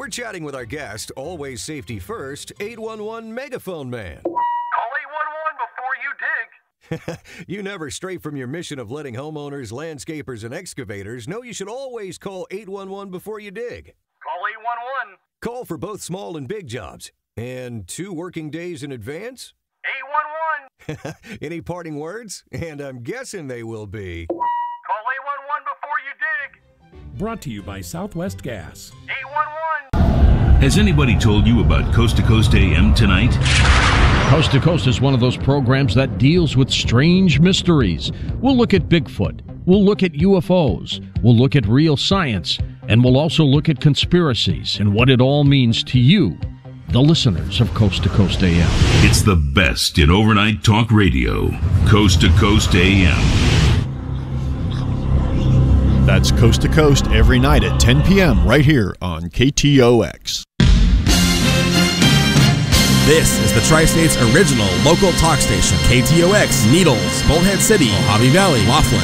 We're chatting with our guest, always safety first, 811 Megaphone Man. Call 811 before you dig. You never stray from your mission of letting homeowners, landscapers, and excavators know you should always call 811 before you dig. Call 811. Call for both small and big jobs. And 2 working days in advance? 811. Any parting words? And I'm guessing they will be... Call 811 before you dig. Brought to you by Southwest Gas. 811. Has anybody told you about Coast to Coast AM tonight? Coast to Coast is one of those programs that deals with strange mysteries. We'll look at Bigfoot. We'll look at UFOs. We'll look at real science. And we'll also look at conspiracies and what it all means to you, the listeners of Coast to Coast AM. It's the best in overnight talk radio. Coast to Coast AM. That's Coast to Coast every night at 10 p.m. right here on KTOX. This is the Tri-State's original local talk station, KTOX, Needles, Bullhead City, Mojave Valley, Laughlin.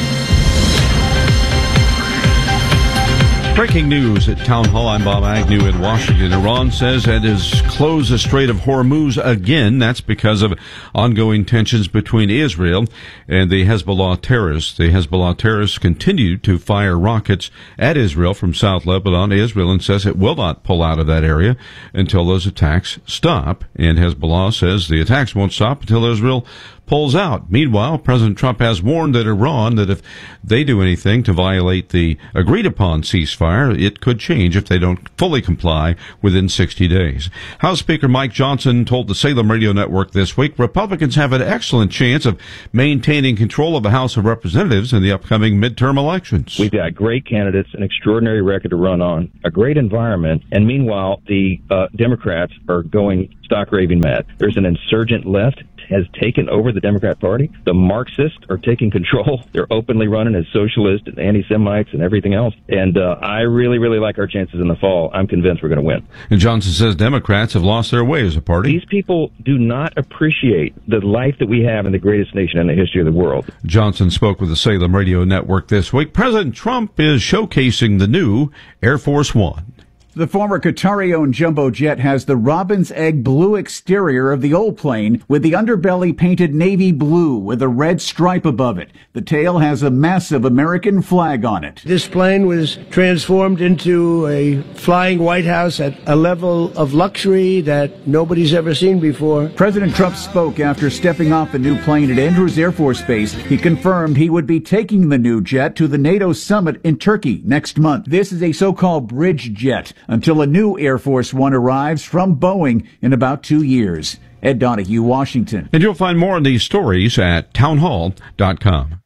Breaking news at Town Hall. I'm Bob Agnew in Washington. Iran says it has closed the Strait of Hormuz again. That's because of ongoing tensions between Israel and the Hezbollah terrorists. The Hezbollah terrorists continue to fire rockets at Israel from South Lebanon. Israel says it will not pull out of that area until those attacks stop. And Hezbollah says the attacks won't stop until Israel pulls out. Meanwhile, President Trump has warned that Iran, that if they do anything to violate the agreed-upon ceasefire, it could change if they don't fully comply within 60 days. House Speaker Mike Johnson told the Salem Radio Network this week Republicans have an excellent chance of maintaining control of the House of Representatives in the upcoming midterm elections. We've got great candidates, an extraordinary record to run on, a great environment, and meanwhile, the Democrats are going stock raving mad. There's an insurgent left has taken over the Democrat Party. The Marxists are taking control. They're openly running as socialists and anti-Semites and everything else. And I really, really like our chances in the fall. I'm convinced we're going to win. And Johnson says Democrats have lost their way as a party. These people do not appreciate the life that we have in the greatest nation in the history of the world. Johnson spoke with the Salem Radio Network this week. President Trump is showcasing the new Air Force One. The former Qatari-owned jumbo jet has the robin's egg blue exterior of the old plane with the underbelly painted navy blue with a red stripe above it. The tail has a massive American flag on it. This plane was transformed into a flying White House at a level of luxury that nobody's ever seen before. President Trump spoke after stepping off the new plane at Andrews Air Force Base. He confirmed he would be taking the new jet to the NATO summit in Turkey next month. This is a so-called bridge jet, until a new Air Force One arrives from Boeing in about 2 years. Ed Donahue, Washington. And you'll find more of these stories at townhall.com.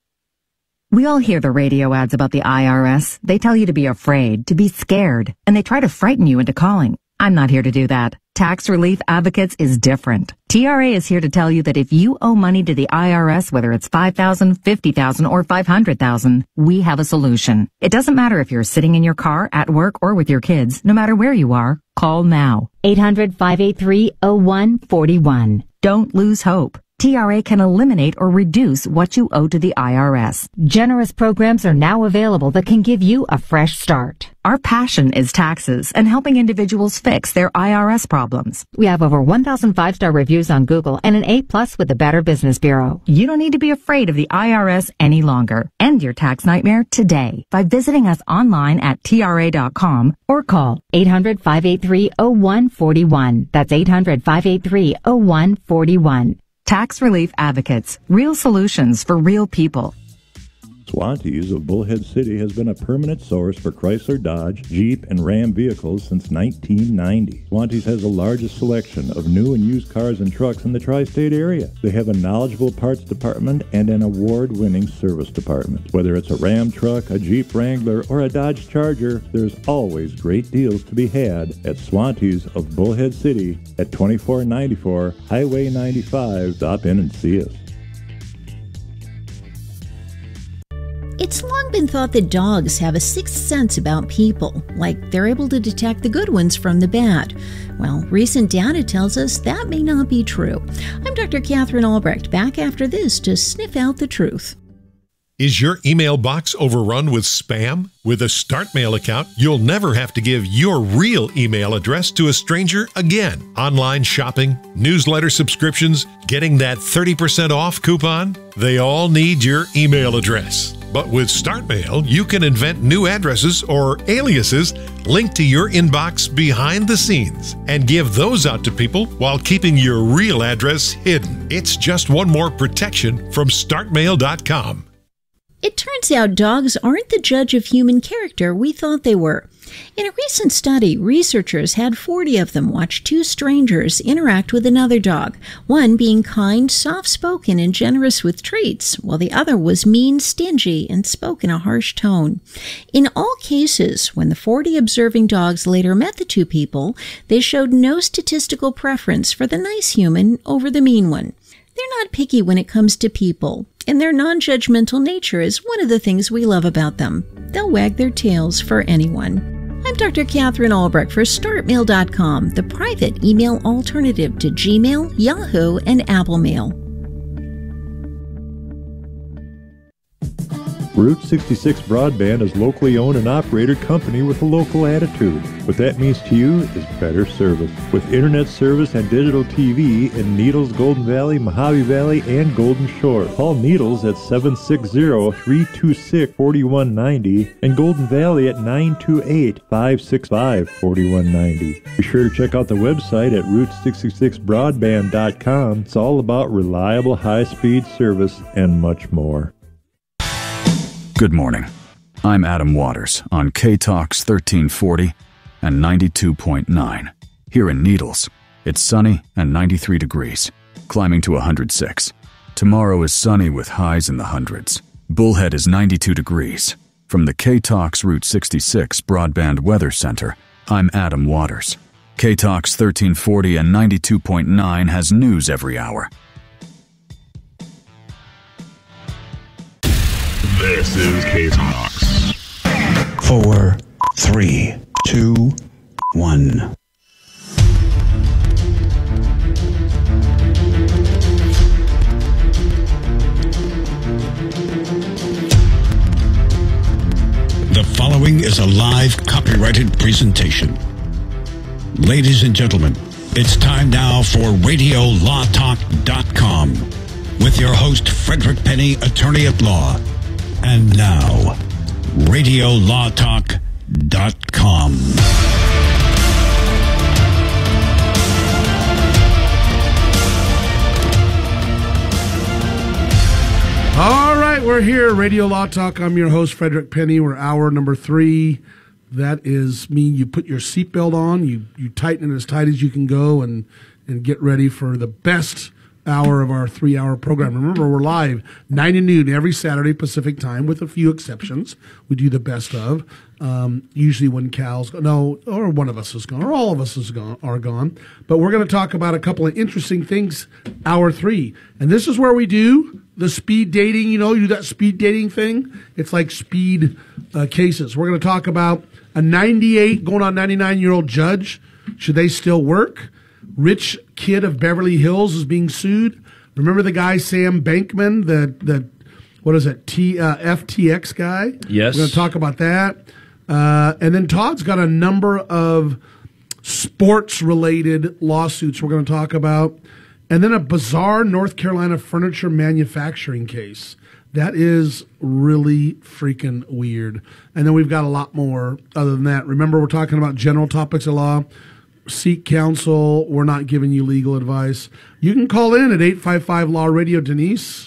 We all hear the radio ads about the IRS. They tell you to be afraid, to be scared, and they try to frighten you into calling. I'm not here to do that. Tax Relief Advocates is different. TRA is here to tell you that if you owe money to the IRS, whether it's $5,000, $50,000, or $500,000, we have a solution. It doesn't matter if you're sitting in your car, at work, or with your kids. No matter where you are, call now. 800-583-0141. Don't lose hope. TRA can eliminate or reduce what you owe to the IRS. Generous programs are now available that can give you a fresh start. Our passion is taxes and helping individuals fix their IRS problems. We have over 1,000 5-star reviews on Google and an A+ with the Better Business Bureau. You don't need to be afraid of the IRS any longer. End your tax nightmare today by visiting us online at TRA.com or call 800-583-0141. That's 800-583-0141. Tax Relief Advocates. Real solutions for real people. Swantees of Bullhead City has been a permanent source for Chrysler, Dodge, Jeep, and Ram vehicles since 1990. Swantees has the largest selection of new and used cars and trucks in the tri-state area. They have a knowledgeable parts department and an award-winning service department. Whether it's a Ram truck, a Jeep Wrangler, or a Dodge Charger, there's always great deals to be had at Swantees of Bullhead City at 2494 Highway 95. Stop in and see us. It's long been thought that dogs have a sixth sense about people, like they're able to detect the good ones from the bad. Well, recent data tells us that may not be true. I'm Dr. Catherine Albrecht, back after this to sniff out the truth. Is your email box overrun with spam? With a StartMail account, you'll never have to give your real email address to a stranger again. Online shopping, newsletter subscriptions, getting that 30% off coupon, they all need your email address. But with StartMail, you can invent new addresses or aliases linked to your inbox behind the scenes and give those out to people while keeping your real address hidden. It's just one more protection from StartMail.com. It turns out dogs aren't the judge of human character we thought they were. In a recent study, researchers had 40 of them watch two strangers interact with another dog, one being kind, soft-spoken, and generous with treats, while the other was mean, stingy, and spoke in a harsh tone. In all cases, when the 40 observing dogs later met the two people, they showed no statistical preference for the nice human over the mean one. They're not picky when it comes to people, and their non-judgmental nature is one of the things we love about them. They'll wag their tails for anyone. I'm Dr. Catherine Albrecht for StartMail.com, the private email alternative to Gmail, Yahoo, and Apple Mail. Route 66 Broadband is locally owned and operated company with a local attitude. What that means to you is better service. With internet service and digital TV in Needles, Golden Valley, Mojave Valley, and Golden Shore. Call Needles at 760-326-4190 and Golden Valley at 928-565-4190. Be sure to check out the website at Route66Broadband.com. It's all about reliable high-speed service and much more. Good morning. I'm Adam Waters on K-Talks 1340 and 92.9. Here in Needles, it's sunny and 93 degrees, climbing to 106. Tomorrow is sunny with highs in the hundreds. Bullhead is 92 degrees. From the K-Talks Route 66 Broadband Weather Center, I'm Adam Waters. K-Talks 1340 and 92.9 has news every hour. This is K-Talks. 4, 3, 2, 1. The following is a live copyrighted presentation. Ladies and gentlemen, it's time now for RadioLawTalk.com with your host, Frederick Penny, attorney at law. And now, RadioLawTalk.com. All right, we're here, Radio Law Talk. I'm your host, Frederick Penny. We're hour number 3. That is mean you put your seatbelt on, you tighten it as tight as you can go, and get ready for the best hour of our 3-hour program. Remember, we're live 9 to noon every Saturday Pacific time, with a few exceptions. We do the best of. Usually when Cal's gone, no, or one of us is gone, or all of us are gone. But we're going to talk about a couple of interesting things, hour 3. And this is where we do the speed dating. You do that speed dating thing? It's like speed cases. We're going to talk about a 98 going on 99-year-old judge. Should they still work? Rich kid of Beverly Hills is being sued. Remember the guy, Sam Bankman, the what is it, FTX guy? Yes. We're going to talk about that. And then Todd's got a number of sports-related lawsuits we're going to talk about. And then a bizarre North Carolina furniture manufacturing case. That is really freaking weird. And then we've got a lot more other than that. Remember, we're talking about general topics of law. Seek counsel. We're not giving you legal advice. You can call in at 855-LAW-RADIO. Denise?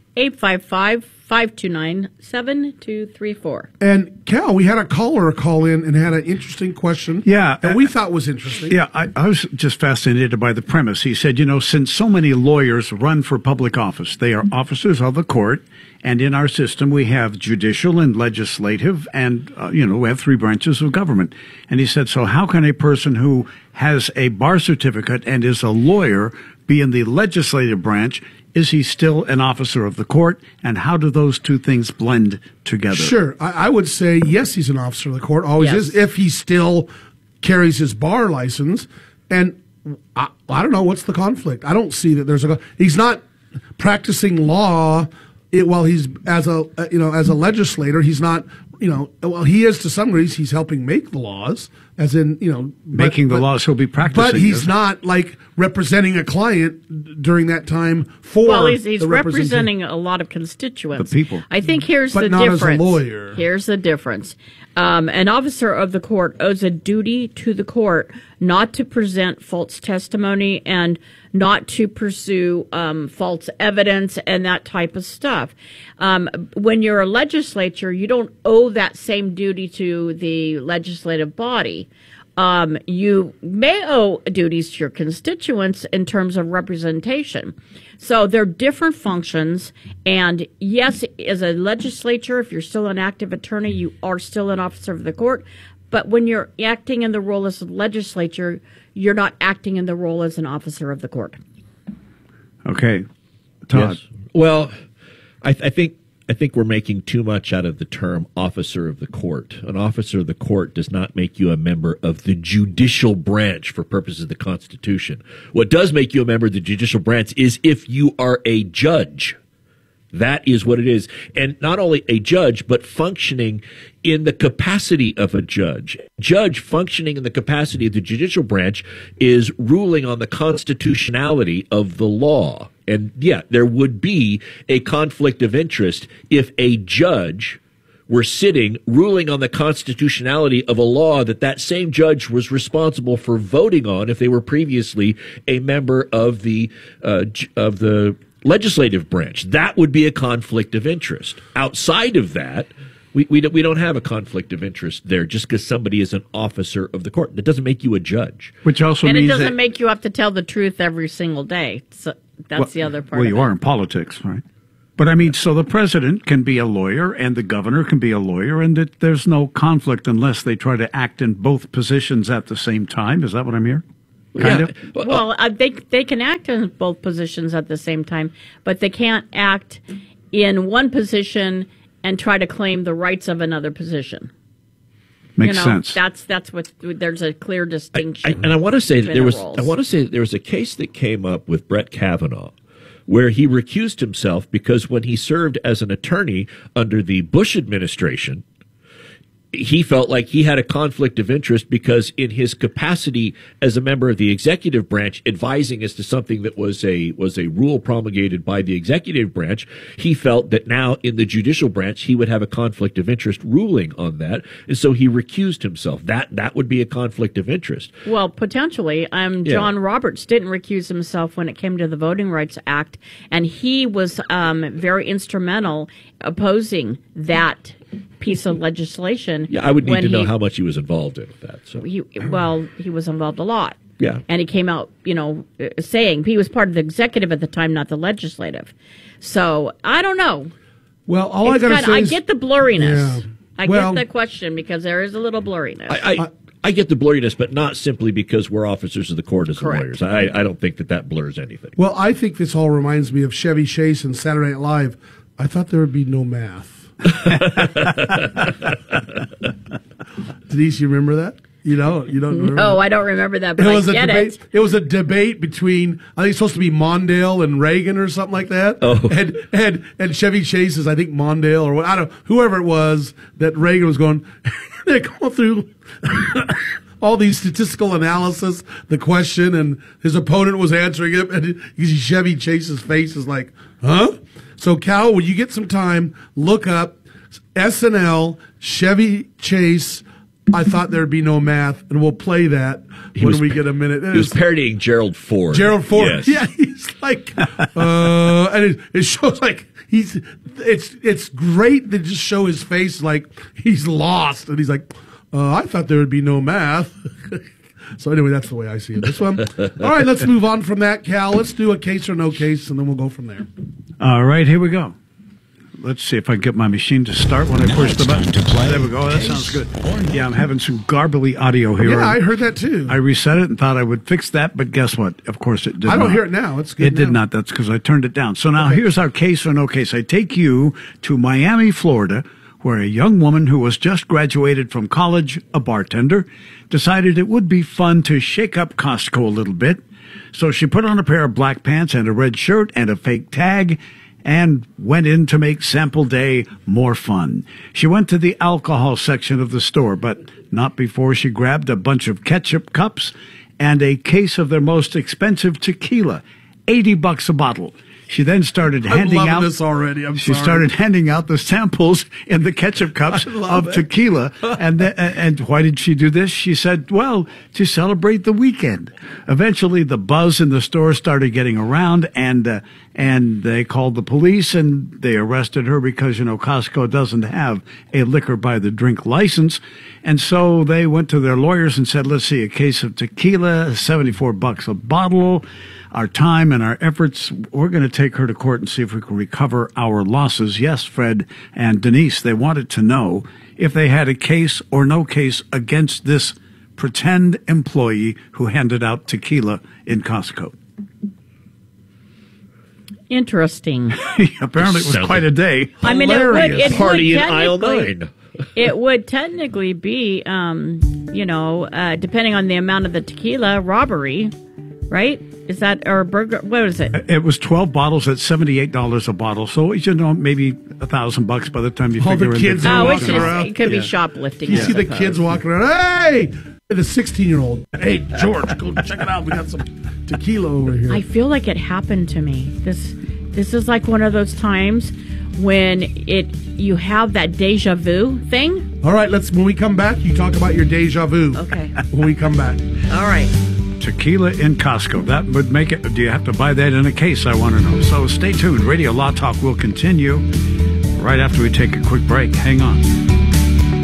855-529-7234. And Cal, we had a caller call in and had an interesting question. Yeah. That we thought was interesting. Yeah, I was just fascinated by the premise. He said, since so many lawyers run for public office, they are officers of the court, and in our system we have judicial and legislative, and, we have 3 branches of government. And he said, so how can a person who has a bar certificate and is a lawyer be in the legislative branch? Is he still an officer of the court? And how do those two things blend together? Sure. I would say, yes, he's an officer of the court. Always is, if he still carries his bar license. And I don't know, what's the conflict? I don't see that there's he's not practicing law while he's as a legislator, he's not. He is to some degrees. He's helping make the laws, as in making the laws. He'll be practicing, but he's not like representing a client during that time for. Well, he's representing a lot of constituents, the people. I think here's but the not difference. As a lawyer. Here's the difference. An officer of the court owes a duty to the court not to present false testimony and not to pursue false evidence and that type of stuff. When you're a legislature, you don't owe that same duty to the legislative body. You may owe duties to your constituents in terms of representation. So they're different functions. And yes, as a legislature, if you're still an active attorney, you are still an officer of the court. But when you're acting in the role as a legislature, you're not acting in the role as an officer of the court. Okay. Todd. Yes. Well, I think we're making too much out of the term officer of the court. An officer of the court does not make you a member of the judicial branch for purposes of the Constitution. What does make you a member of the judicial branch is if you are a judge. That is what it is. And not only a judge, but functioning in the capacity of a judge. Judge functioning in the capacity of the judicial branch is ruling on the constitutionality of the law. And yeah, there would be a conflict of interest if a judge were sitting ruling on the constitutionality of a law that same judge was responsible for voting on if they were previously a member of the legislative branch. That would be a conflict of interest. Outside of that, we don't have a conflict of interest there just because somebody is an officer of the court. That doesn't make you a judge. Which also and means it doesn't make you have to tell the truth every single day. So that's the other part. Well, you are in politics, right? But I mean, so the president can be a lawyer and the governor can be a lawyer, and that there's no conflict unless they try to act in both positions at the same time. Is that what I'm hearing? Kind of? Well, they can act in both positions at the same time, but they can't act in one position and try to claim the rights of another position. Makes sense. That's what there's a clear distinction. And I want to say that there was a case that came up with Brett Kavanaugh where he recused himself because when he served as an attorney under the Bush administration, he felt like he had a conflict of interest because in his capacity as a member of the executive branch advising as to something that was a rule promulgated by the executive branch, he felt that now in the judicial branch he would have a conflict of interest ruling on that, and so he recused himself. That would be a conflict of interest. Well, potentially. John Roberts didn't recuse himself when it came to the Voting Rights Act, and he was very instrumental opposing that piece of legislation. Yeah, I would need to know how much he was involved in that. So he was involved a lot. Yeah. And he came out, saying he was part of the executive at the time, not the legislative. So I don't know. Well, all I got to say I is, get the blurriness. Yeah. I get the question because there is a little blurriness. I get the blurriness, but not simply because we're officers of the court as Correct. lawyers. I don't think that blurs anything. Well, I think this all reminds me of Chevy Chase and Saturday Night Live. I thought there would be no math. Denise, you remember that? You don't remember? No, I don't remember that, but it was I get it. It was a debate between, I think it's supposed to be Mondale and Reagan or something like that. Oh. And Chevy Chase is, I think, Mondale or whoever it was that Reagan was going, they're going through all these statistical analysis, the question, and his opponent was answering it, and you see Chevy Chase's face is like, huh? So, Cal, when you get some time, look up SNL, Chevy Chase, I thought there'd be no math, and we'll play that when we get a minute. He was parodying Gerald Ford. Gerald Ford. Yes. Yeah, he's like, and it shows like it's great to just show his face like he's lost, and he's like, I thought there would be no math. So anyway, that's the way I see it. This one. All right, let's move on from that, Cal. Let's do a case or no case, and then we'll go from there. All right, here we go. Let's see if I can get my machine to start when I push the button. To play. There we go. That sounds good. Yeah, I'm having some garbly audio here. Yeah, I heard that too. I reset it and thought I would fix that, but guess what? Of course it did not. I don't hear it now. It's good. It did not. That's because I turned it down. So now here's our case or no case. I take you to Miami, Florida, where a young woman who was just graduated from college, a bartender, decided it would be fun to shake up Costco a little bit. So she put on a pair of black pants and a red shirt and a fake tag and went in to make sample day more fun. She went to the alcohol section of the store, but not before she grabbed a bunch of ketchup cups and a case of their most expensive tequila, $80 a bottle. She then started handing out this already. She started handing out the samples in the ketchup cups of tequila. And why did she do this? She said, well, to celebrate the weekend. Eventually, the buzz in the store started getting around, and they called the police, and they arrested her because, Costco doesn't have a liquor by the drink license. And so they went to their lawyers and said, let's see, a case of tequila, $74 a bottle. Our time and our efforts, we're going to take her to court and see if we can recover our losses. Yes, Fred and Denise, they wanted to know if they had a case or no case against this pretend employee who handed out tequila in Costco. Interesting. Apparently it was quite a day. I mean, it party would in aisle 9. It would technically be, depending on the amount of the tequila, robbery, right? Is that, or burger? What is it? It was 12 bottles at $78 a bottle. So, maybe $1,000 by the time you figure the kids are walking around. It could be shoplifting. You see the kids walking around. Hey! The 16-year-old. Hey, George, go check it out. We got some tequila over here. I feel like it happened to me. This is like one of those times when you have that deja vu thing. All right, when we come back, you talk about your deja vu. Okay. When we come back. All right. Tequila in Costco. That would make it. Do you have to buy that in a case? I want to know. So stay tuned. Radio Law Talk will continue right after we take a quick break. Hang on.